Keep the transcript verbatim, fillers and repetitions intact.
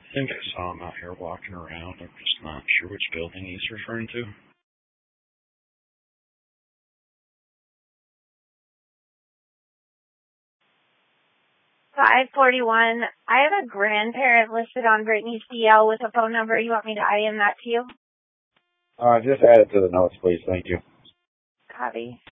think I saw him out here walking around. I'm just not sure which building he's referring to. five forty-one. I have a grandparent listed on Brittany C L with a phone number. You want me to I M that to you? Uh, just add it to the notes, please. Thank you. Copy.